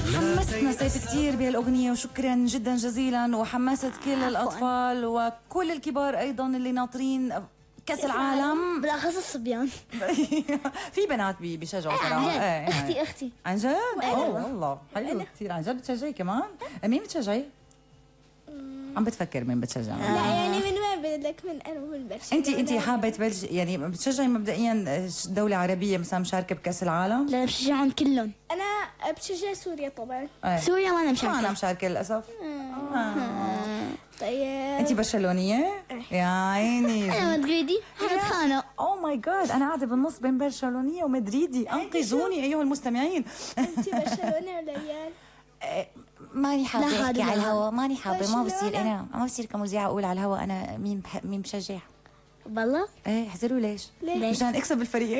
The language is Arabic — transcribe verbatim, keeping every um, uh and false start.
حمستنا سيف كثير بهالاغنيه، وشكرا جدا جزيلا، وحمست كل الاطفال وكل الكبار ايضا اللي ناطرين كاس العالم، بالاخص الصبيان. في بنات بي- بيشجعوا صراحه. ايه اختي اختي عن جد؟ اوه والله حلو كثير. عن جد بتشجعي كمان؟ مين بتشجعي؟ عم بتفكر مين بتشجع؟ لا يعني من وين بدك؟ من انا ومن برشلونه. انت انت حابه تبلش يعني بتشجعي مبدئيا دوله عربيه مثلا مشاركه بكاس العالم؟ لا بشجعهم كلهم. انا بشجع سوريا طبعا. ايه. سوريا ما انا ما مشاركة. انا مشاركه للاسف. طيب انت برشلونيه؟ يا عيني. انا مدريدي حنتخانق. اوه ماي جاد، انا قاعده بالنص بين برشلونيه ومدريدي، انقذوني ايها المستمعين. انت برشلونه ولا ريال؟ ماني لا، حابه هذا احكي على لا. الهوا، ماني حابه، ما بصير برشلونة. انا ما بصير كمذيعه اقول على الهوا انا مين بح... مين بشجع. والله ايه احذروا ليش؟ ليش؟ مشان اكسب الفريق.